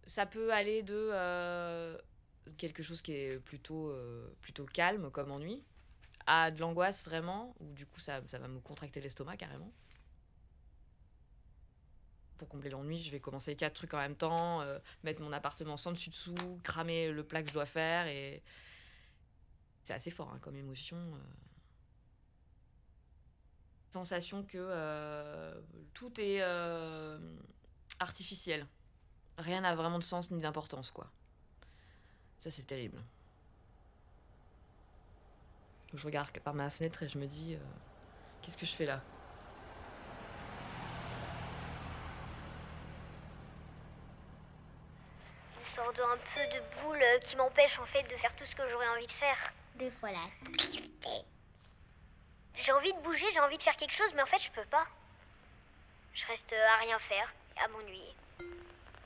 Ça peut aller de quelque chose qui est plutôt calme comme ennui, à de l'angoisse vraiment, où du coup ça va me contracter l'estomac carrément. Pour combler l'ennui, je vais commencer 4 trucs en même temps, mettre mon appartement sans dessus-dessous, cramer le plat que je dois faire, et c'est assez fort hein, comme émotion. Sensation que tout est artificiel. Rien n'a vraiment de sens ni d'importance, quoi. Ça, c'est terrible. Je regarde par ma fenêtre et je me dis, qu'est-ce que je fais là? Une sorte de, un peu de boule qui m'empêche en fait de faire tout ce que j'aurais envie de faire. Des fois la tristesse. J'ai envie de bouger, j'ai envie de faire quelque chose, mais en fait je peux pas. Je reste à rien faire, à m'ennuyer.